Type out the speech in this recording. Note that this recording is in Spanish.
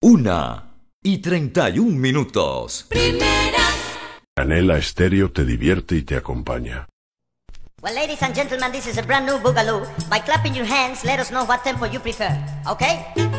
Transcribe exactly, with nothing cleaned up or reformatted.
Una y treinta y un minutos. Primera. Canela Estéreo te divierte y te acompaña. Well, ladies and gentlemen, this is a brand new Boogaloo. By clapping your hands, let us know what tempo you prefer, okay?